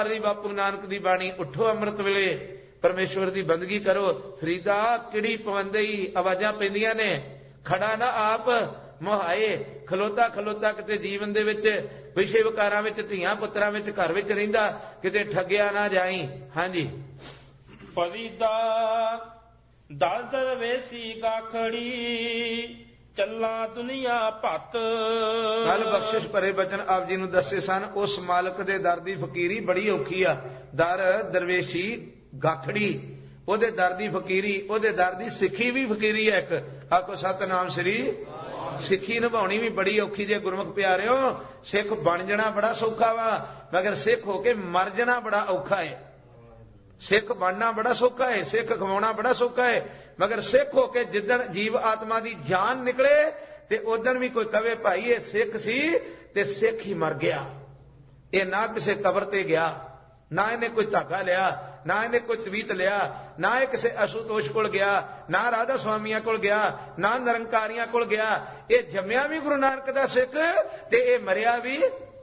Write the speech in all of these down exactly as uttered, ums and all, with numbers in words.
बापू नानक दी बाणी, उठो अमृत वेले परमेश्वर दी बंदगी करो। फरीदा किड़ी पवंदई आवाजां पैंदियां ने, खड़ा ना आप मुहाए, खलोता खलोता किते जीवन दे विच विषय विकारां विच धीआं पुत्रां विच घर विच रहिंदा, किते ठगिया ना जाई। हां जी। फरीदा दल दरवेसी गाखड़ी, चला दुनिया भत। कल बख्शिश भरे बचन आप जी नूं दस्से सन। उस मालक दे दर दी फकीरी बड़ी औखी आ। दर दरवेशी गाखड़ी, ओदे दर दी फकीरी, ओदे दर दी सिੱਖੀ भी फकीरी है एक। आखो सतनाम श्री। सिੱਖੀ निभाउणी भी बड़ी औखी जे गुरमुख प्यारिओ। सिख बन जाना बड़ा सौखा वा, मगर सिख होके मर जाना बड़ा औखा है। सिख बनना बड़ा सौखा है, सिख खवाउणा बड़ा सौखा है, मगर सिख होके जिदन जीव आत्मा दी जान निकले ते उदन भी कोई कवे भाई ये सिख सी ते सिख ही मर गया। ये ना किसी कबर ते गया, ना इन्हें कोई धागा लिया, ना इन्हें कोई तवीत लिया, ना ये किसी असुतोष कोल गया, ना राधा स्वामिया कोल गया, ना निरंकारियां कोल गया। ये जम्मिया भी गुरु नानक दा सिख ते ये मरिया भी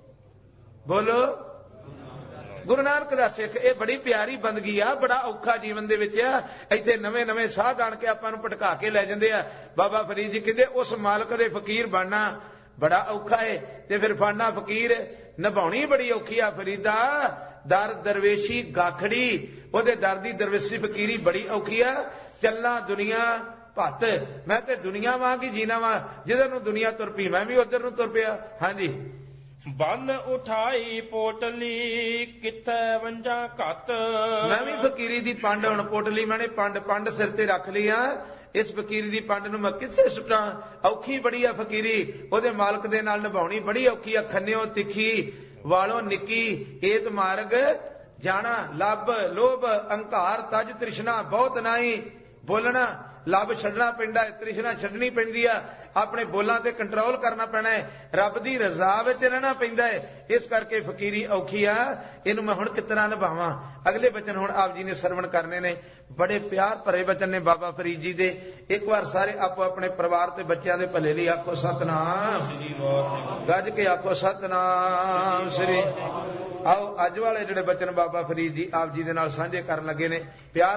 बोलो गुरु नानक दा सिख। ये बड़ी प्यारी बंदगी आ, बड़ा औखा जीवन दे विच आ। इत्थे नवे नवे साध आण के आपां नूं भटका के लै जांदे आ। बाबा फरीद जी कहंदे उस मालक दे फकीर बनना बड़ा औखा है, ते फिर फड़ना फकीर निभाउणी बड़ी औखी आ। फरीदा दर दरवेशी गाखड़ी, ओदे दर दी दरवेशी फकीरी बड़ी औखी आ। चलना दुनिया भत, मैं ते दुनिया वांग ही जीना वा, जिधर नूं दुनिया तुर पई मैं भी उधर नूं तुर पिया। हां जी। बन उठाई पोटली किथे वंजा घत। मैं भी फकीरी दी पंड हुण पोटली मैंने पंड पंड सिर ते रख ली आ। इस फकीरी दी पंड नूं मैं किथे सुटां? औखी बड़ी आ फकीरी, ओदे मालक दे नाल निभाउणी बड़ी औखी आ। खन्निओ तिखी वालों निकी एत मार्ग जाना, लब लोभ अंकार तज तृष्णा बहुत नाई। बोलना लब छड्डना पैंदा है, तृष्णा छड्डनी पैंदी आ, अपने बोलां ते कंट्रोल करना पैना है, रब दी रजा विच रहना पैंदा है। इस करके फकीरी औखी आ। इहनूं मैं हुण कितना निभावां? अगले बचन हुण आप जी ने सरवण करने ने, बड़े प्यार भरे बचन ने बाबा फरीद जी दे। एक बार सारे आपो अपने परिवार ते बच्चों दे भले लई आखो सतनाम, गज के आखो सतनाम श्री। आओ अज वाले जिहड़े बचन बाबा फरीद जी आप जी दे नाल सांझे करन लगे ने। प्यार